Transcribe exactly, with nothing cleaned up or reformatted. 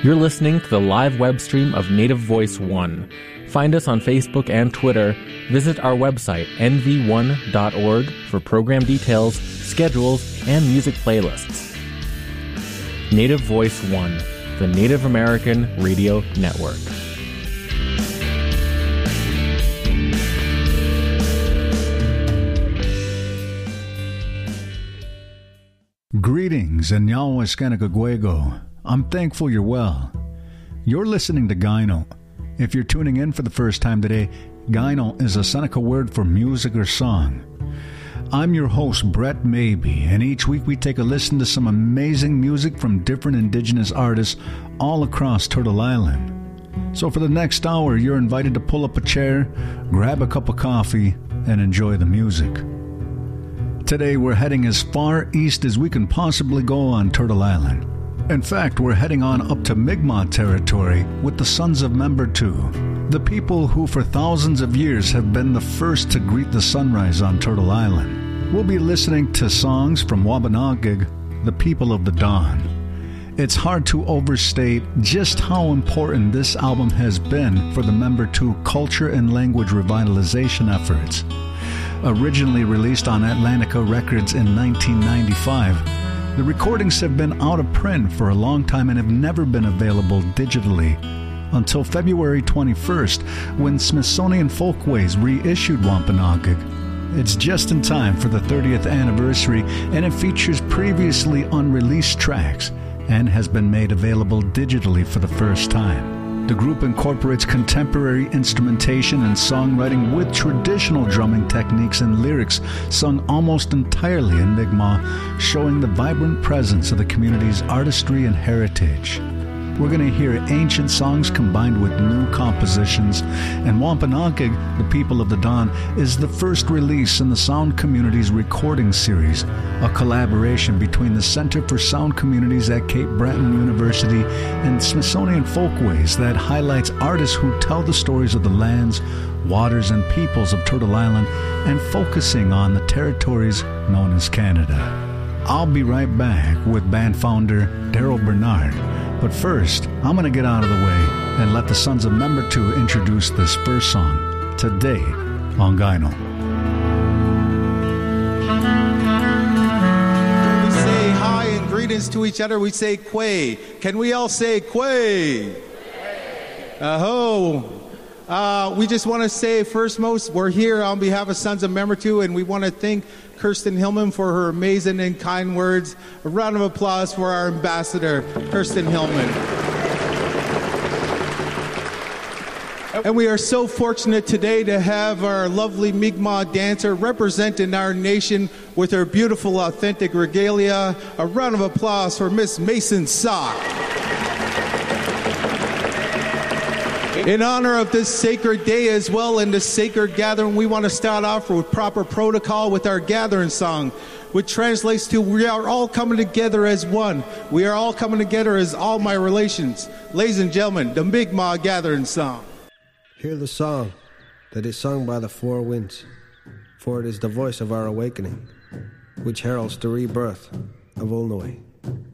You're listening to the live web stream of Native Voice One. Find us on Facebook and Twitter. Visit our website, N V one dot org, for program details, schedules, and music playlists. Native Voice One, the Native American Radio Network. Greetings, and Nyawaskanakagwego. I'm thankful you're well. You're listening to Gyno. If you're tuning in for the first time today, Gyno is a Seneca word for music or song. I'm your host, Brett Maybe, and each week we take a listen to some amazing music from different indigenous artists all across Turtle Island. So for the next hour, you're invited to pull up a chair, grab a cup of coffee, and enjoy the music. Today we're heading as far east as we can possibly go on Turtle Island. In fact, we're heading on up to Mi'kmaq territory with the Sons of Membertou, the people who for thousands of years have been the first to greet the sunrise on Turtle Island. We'll be listening to songs from Wabanakig, the people of the dawn. It's hard to overstate just how important this album has been for the Membertou culture and language revitalization efforts. Originally released on Atlantica Records in nineteen ninety-five, the recordings have been out of print for a long time and have never been available digitally until February twenty-first, when Smithsonian Folkways reissued Wampanoag. It's just in time for the thirtieth anniversary, and it features previously unreleased tracks and has been made available digitally for the first time. The group incorporates contemporary instrumentation and songwriting with traditional drumming techniques and lyrics sung almost entirely in Mi'kmaq, showing the vibrant presence of the community's artistry and heritage. We're going to hear ancient songs combined with new compositions, and Wampanoag, the People of the Dawn, is the first release in the Sound Communities recording series, a collaboration between the Center for Sound Communities at Cape Breton University and Smithsonian Folkways that highlights artists who tell the stories of the lands, waters, and peoples of Turtle Island, and focusing on the territories known as Canada. I'll be right back with band founder Daryl Bernard. But first, I'm going to get out of the way and let the Sons of Membertou introduce this first song, today on Gyno. We say hi and greetings to each other. We say Kway. Can we all say Kway? Aho. Uh, we just want to say, first most, we're here on behalf of Sons of Membertou, and we want to thank Kirsten Hillman for her amazing and kind words. A round of applause for our ambassador, Kirsten Hillman. And we are so fortunate today to have our lovely Mi'kmaq dancer representing our nation with her beautiful, authentic regalia. A round of applause for Miss Mason Sock. In honor of this sacred day as well and this sacred gathering, we want to start off with proper protocol with our gathering song, which translates to we are all coming together as one. We are all coming together as all my relations. Ladies and gentlemen, the Mi'kmaq gathering song. Hear the song that is sung by the four winds, for it is the voice of our awakening, which heralds the rebirth of Ulnoy.